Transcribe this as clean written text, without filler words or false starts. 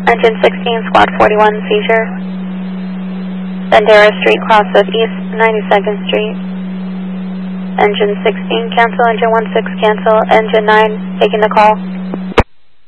Engine 16, Squad 41, seizure. Bandera Street, cross of East 92nd Street. Engine 16, cancel. Engine 16, cancel. Engine 9, taking the call.